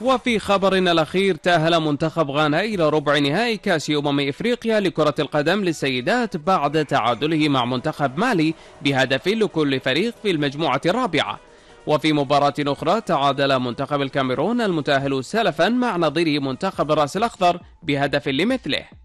وفي خبرنا الأخير، تأهل منتخب غانا إلى ربع نهائي كأس إفريقيا لكرة القدم للسيدات بعد تعادله مع منتخب مالي بهدف لكل فريق في المجموعة الرابعة. وفي مباراة أخرى، تعادل منتخب الكاميرون المتأهل سلفا مع نظيره منتخب الرأس الأخضر بهدف لمثله.